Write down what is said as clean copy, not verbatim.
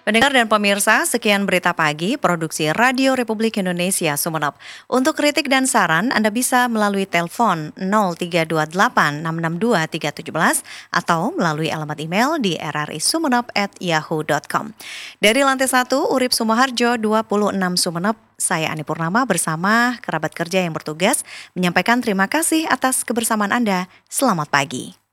Pendengar dan pemirsa, sekian berita pagi produksi Radio Republik Indonesia Sumeneb. Untuk kritik dan saran, Anda bisa melalui telepon 0328 662 317 atau melalui alamat email di rrisumeneb@yahoo.com. Dari lantai 1, Urip Sumoharjo 26 Sumeneb, saya Ani Purnama bersama kerabat kerja yang bertugas menyampaikan terima kasih atas kebersamaan Anda. Selamat pagi.